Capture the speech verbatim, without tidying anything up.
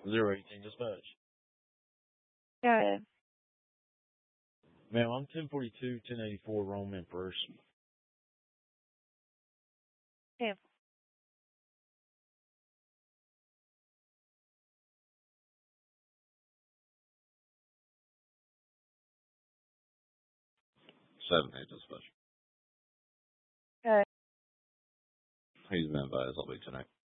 Zero eighteen dispatch. Go ahead. Ma'am, I'm ten forty-two, ten eighty-four Roman first. ten. Seven eight dispatch. Go ahead. He's been advised I'll be tonight.